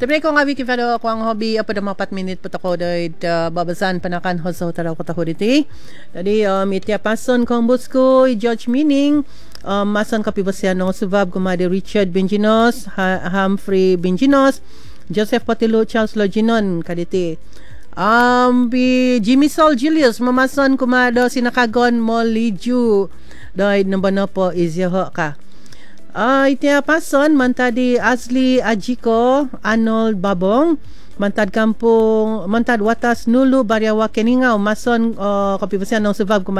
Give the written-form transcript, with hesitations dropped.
Tapi ko nga wiki fado ako ang hobby apa da 4 minit pat ako dahil babasan panakan hoso taraw ko taho diti. Jadi itia pason kong busko George Meaning mason kapibasyan ng subab kumade Richard Benjinos, Humphrey Benjinos, Joseph Patilo, Charles Loginon kaditi. Bi Jimmy Sol Julius mamason kumado sinakagon mo Liju dahil nambano po izyaho ka. Itia pason mantadi Asli Ajiko Arnold Babong mantad kampung mantad watas Nulu Baryawa Keningau mason kapibasyan ng subab